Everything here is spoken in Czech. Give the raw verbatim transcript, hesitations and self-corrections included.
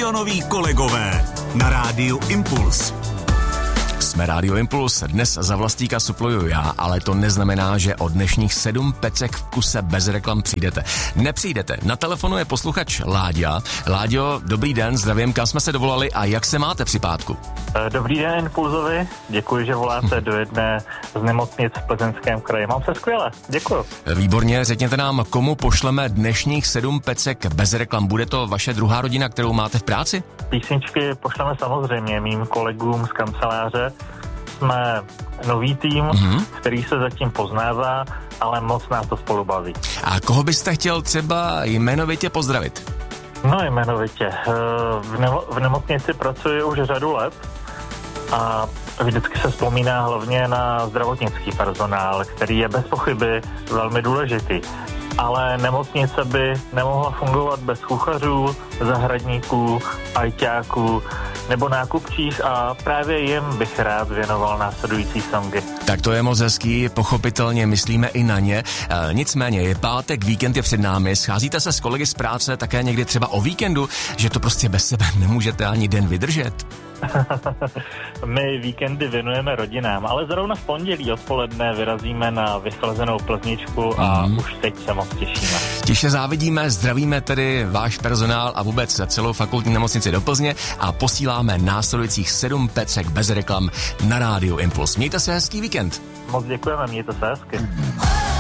milionoví kolegové na rádiu Impuls. Jsme Rádio Impuls, dnes za vlastníka supluju já, ale to neznamená, že o dnešních sedm pecek v kuse bez reklam přijdete. Nepřijdete. Na telefonu je posluchač Láďa. Láďo, dobrý den, zdravím, kam jsme se dovolali a jak se máte při pátku? Dobrý den Impulzovi, děkuji, že voláte do jedné z nemocnic v Plzeňském kraji. Mám se skvěle, děkuji. Výborně, řekněte nám, komu pošleme dnešních sedm pecek bez reklam. Bude to vaše druhá rodina, kterou máte v práci? Písničky pošleme samozřejmě mým kolegům z kanceláře. Jsme nový tým, mm-hmm. který se zatím poznává, ale moc nás to spolu baví. A koho byste chtěl třeba jmenovitě pozdravit? No jmenovitě. V, nemo- v nemocnici pracuji už řadu let a vždycky se vzpomíná hlavně na zdravotnický personál, který je bez pochyby velmi důležitý. Ale nemocnice by nemohla fungovat bez kuchařů, zahradníků, ajťáků nebo nákupčích a právě jim bych rád věnoval následující songy. Tak to je moc hezký, pochopitelně myslíme i na ně. E, nicméně je pátek, víkend je před námi, scházíte se s kolegy z práce také někdy třeba o víkendu, že to prostě bez sebe nemůžete ani den vydržet? My víkendy věnujeme rodinám, ale zrovna v pondělí odpoledne vyrazíme na vychlazenou Plzničku a mm. už teď se moc těšíme. Tiše závidíme, zdravíme tedy váš personál a vůbec celou fakultní nemocnici do Plzně a posíláme následujících sedm pecek bez reklam na rádiu Impuls. Mějte se hezký víkend. Moc děkujeme, mějte se hezky.